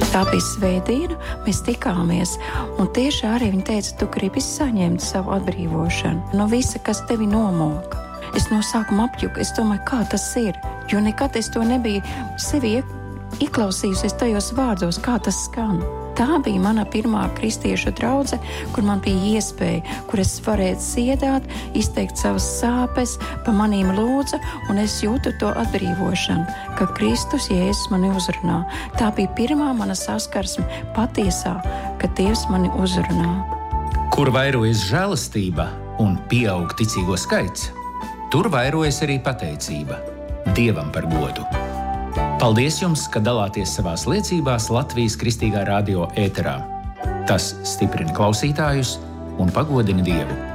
Tā bija svētdiena, mēs tikāmies, un tieši arī viņa teica, tu gribi saņemt savu atbrīvošanu no visa, kas tevi nomoka. Es no sākuma apjuku, es domāju, kā tas ir, jo nekad es to nebiju sevi ieklausījusies tajos vārdos, kā tas skan. Tā bija mana pirmā kristiešu draudze, kur man bija iespēja, kur es varēju dziedāt, izteikt savas sāpes, pa manīm lūdza, un es jūtu to atbrīvošanu, ka Kristus Jēzus mani uzrunā. Tā bija pirmā mana saskarsme patiesā, ka Dievs mani uzrunā. Kur vairojas žēlastība un pieaug ticīgo skaits, tur vairojas arī pateicība Dievam par godu. Paldies jums, ka dalāties savās liecībās Latvijas Kristīgā radio ēterā. Tas stiprina klausītājus un pagodina Dievu.